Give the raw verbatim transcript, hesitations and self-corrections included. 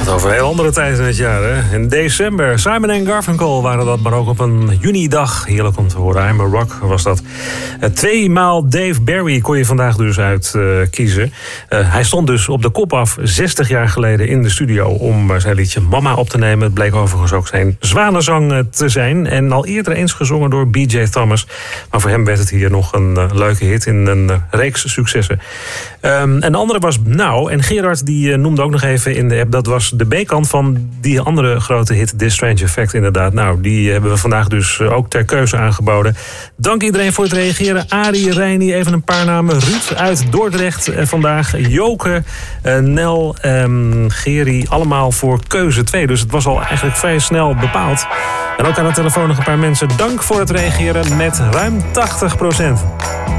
Over heel andere tijden in het jaar, hè? In december, Simon en Garfunkel waren dat, maar ook op een junidag. Heerlijk om te horen. I'm a Rock was dat. Uh, tweemaal Dave Barry kon je vandaag dus uit uh, kiezen. Uh, hij stond dus op de kop af zestig jaar geleden in de studio om uh, zijn liedje Mama op te nemen. Het bleek overigens ook zijn zwanenzang uh, te zijn. En al eerder eens gezongen door B J Thomas. Maar voor hem werd het hier nog een uh, leuke hit in een uh, reeks successen. Um, en de andere was Nou. En Gerard die uh, noemde ook nog even in de app, dat was de B-kant van die andere grote hit, This Strange Effect inderdaad. Nou, die hebben we vandaag dus ook ter keuze aangeboden. Dank iedereen voor het reageren. Arie, Reini, even een paar namen. Ruud uit Dordrecht eh, vandaag. Joke, eh, Nel, eh, Geri, allemaal voor keuze twee. Dus het was al eigenlijk vrij snel bepaald. En ook aan de telefoon nog een paar mensen. Dank voor het reageren met ruim tachtig procent.